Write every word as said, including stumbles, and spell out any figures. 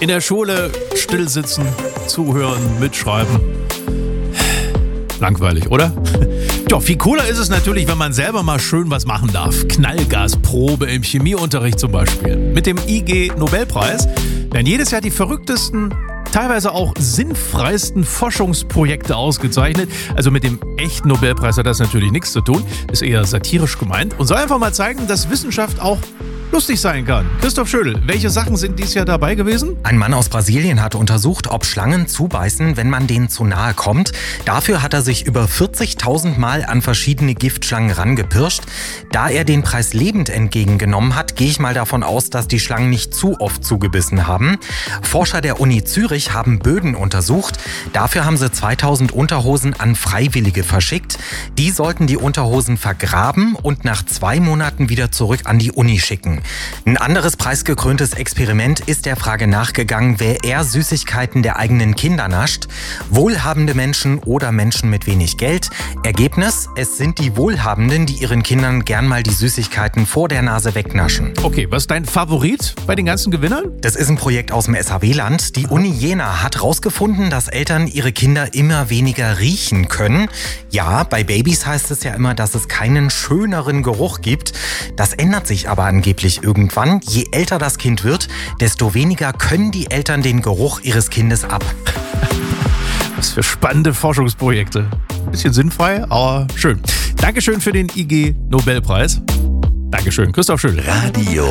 In der Schule still sitzen, zuhören, mitschreiben. Langweilig, oder? Doch, viel cooler ist es natürlich, wenn man selber mal schön was machen darf. Knallgasprobe im Chemieunterricht zum Beispiel. Mit dem I G-Nobelpreis werden jedes Jahr die verrücktesten, teilweise auch sinnfreisten Forschungsprojekte ausgezeichnet. Also mit dem echten Nobelpreis hat das natürlich nichts zu tun. Ist eher satirisch gemeint und soll einfach mal zeigen, dass Wissenschaft auch lustig sein kann. Christoph Schödel, welche Sachen sind dieses Jahr dabei gewesen? Ein Mann aus Brasilien hat untersucht, ob Schlangen zubeißen, wenn man denen zu nahe kommt. Dafür hat er sich über vierzigtausend Mal an verschiedene Giftschlangen rangepirscht. Da er den Preis lebend entgegengenommen hat, gehe ich mal davon aus, dass die Schlangen nicht zu oft zugebissen haben. Forscher der Uni Zürich haben Böden untersucht. Dafür haben sie zweitausend Unterhosen an Freiwillige verschickt. Die sollten die Unterhosen vergraben und nach zwei Monaten wieder zurück an die Uni schicken. Ein anderes preisgekröntes Experiment ist der Frage nachgegangen, wer eher Süßigkeiten der eigenen Kinder nascht. Wohlhabende Menschen oder Menschen mit wenig Geld. Ergebnis: Es sind die Wohlhabenden, die ihren Kindern gern mal die Süßigkeiten vor der Nase wegnaschen. Okay, was ist dein Favorit bei den ganzen Gewinnern? Das ist ein Projekt aus dem S H W-Land. Die Uni Jena hat herausgefunden, dass Eltern ihre Kinder immer weniger riechen können. Ja, bei Babys heißt es ja immer, dass es keinen schöneren Geruch gibt. Das ändert sich aber angeblich irgendwann. Je älter das Kind wird, desto weniger können die Eltern den Geruch ihres Kindes ab. Was für spannende Forschungsprojekte. Bisschen sinnfrei, aber schön. Dankeschön für den I G-Nobelpreis. Dankeschön, Christoph Schödel. Radio